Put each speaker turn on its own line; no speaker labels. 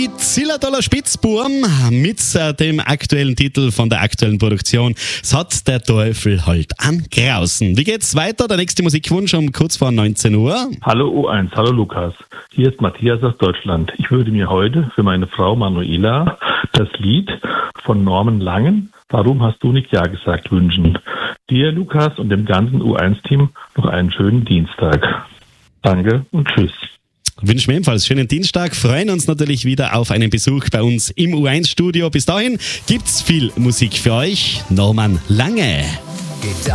Die Zillertaler Spitzbuben mit dem aktuellen Titel von der aktuellen Produktion. Es hat der Teufel halt an Grausen. Wie geht's weiter? Der nächste Musikwunsch um kurz vor 19 Uhr.
Hallo U1, hallo Lukas. Hier ist Matthias aus Deutschland. Ich würde mir heute für meine Frau Manuela das Lied von Norman Langen, Warum hast du nicht Ja gesagt, wünschen. Dir, Lukas, und dem ganzen U1-Team noch einen schönen Dienstag. Danke und tschüss.
Wünschen wir ebenfalls schönen Dienstag, freuen uns natürlich wieder auf einen Besuch bei uns im U1-Studio. Bis dahin gibt's viel Musik für euch. Norman Lange.